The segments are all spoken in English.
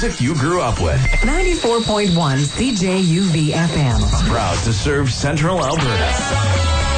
music you grew up with. 94.1 CJUV FM. Proud to serve Central Alberta.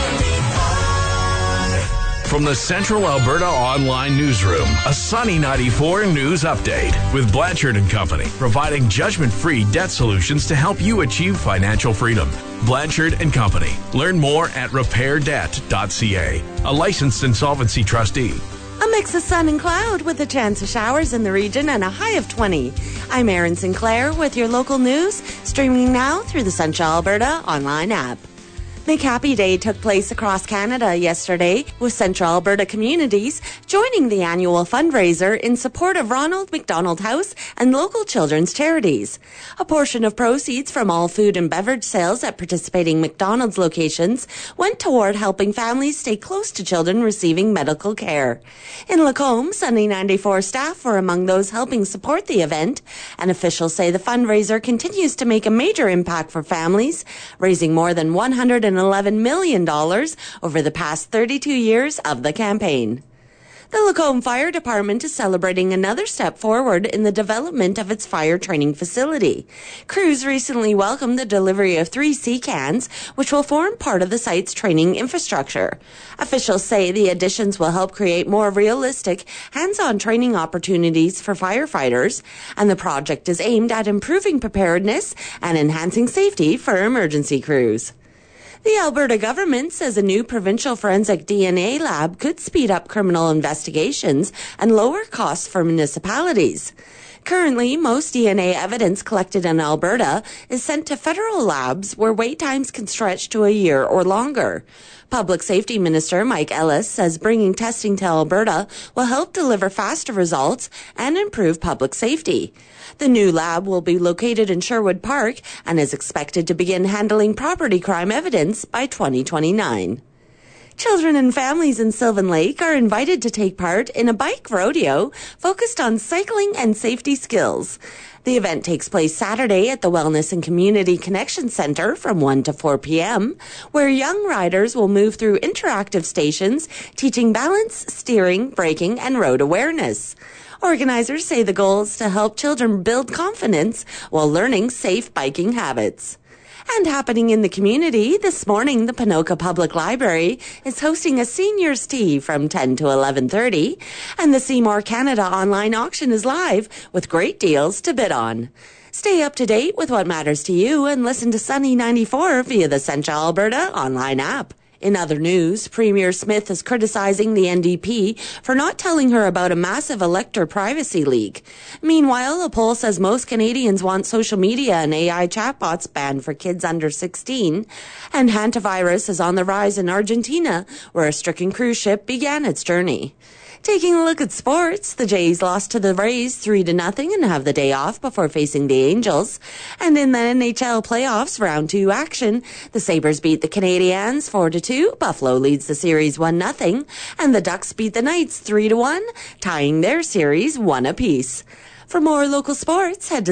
From the Central Alberta Online Newsroom, a Sunny 94 news update with Blanchard & Company, providing judgment-free debt solutions to help you achieve financial freedom. Blanchard & Company. Learn more at repairdebt.ca. A licensed insolvency trustee. A mix of sun and cloud with a chance of showers in the region and a high of 20. I'm Erin Sinclair with your local news, streaming now through the Central Alberta Online app. Make Happy Day took place across Canada yesterday, with Central Alberta communities joining the annual fundraiser in support of Ronald McDonald House and local children's charities. A portion of proceeds from all food and beverage sales at participating McDonald's locations went toward helping families stay close to children receiving medical care. In Lacombe, Sunny 94 staff were among those helping support the event, and officials say the fundraiser continues to make a major impact for families, raising more than $111 million over the past 32 years of the campaign. The Lacombe Fire Department is celebrating another step forward in the development of its fire training facility. Crews recently welcomed the delivery of 3 sea cans, which will form part of the site's training infrastructure. Officials say the additions will help create more realistic, hands-on training opportunities for firefighters, and the project is aimed at improving preparedness and enhancing safety for emergency crews. The Alberta government says a new provincial forensic DNA lab could speed up criminal investigations and lower costs for municipalities. Currently, most DNA evidence collected in Alberta is sent to federal labs where wait times can stretch to a year or longer. Public Safety Minister Mike Ellis says bringing testing to Alberta will help deliver faster results and improve public safety. The new lab will be located in Sherwood Park and is expected to begin handling property crime evidence by 2029. Children and families in Sylvan Lake are invited to take part in a bike rodeo focused on cycling and safety skills. The event takes place Saturday at the Wellness and Community Connection Center from 1 to 4 p.m., where young riders will move through interactive stations teaching balance, steering, braking, and road awareness. Organizers say the goal is to help children build confidence while learning safe biking habits. And happening in the community, this morning the Ponoka Public Library is hosting a seniors tea from 10 to 11:30, and the Seymour Canada online auction is live with great deals to bid on. Stay up to date with what matters to you and listen to Sunny 94 via the Central Alberta online app. In other news, Premier Smith is criticizing the NDP for not telling her about a massive elector privacy leak. Meanwhile, a poll says most Canadians want social media and AI chatbots banned for kids under 16. And hantavirus is on the rise in Argentina, where a stricken cruise ship began its journey. Taking a look at sports, the Jays lost to the Rays 3-0 and have the day off before facing the Angels. And in the NHL playoffs round 2 action, the Sabres beat the Canadiens 4-2, Buffalo leads the series 1-0, and the Ducks beat the Knights 3-1, tying their series 1 apiece. For more local sports, head to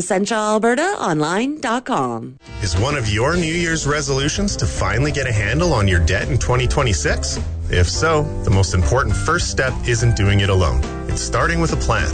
CentralAlbertaOnline.com. Is one of your New Year's resolutions to finally get a handle on your debt in 2026? If so, the most important first step isn't doing it alone. It's starting with a plan.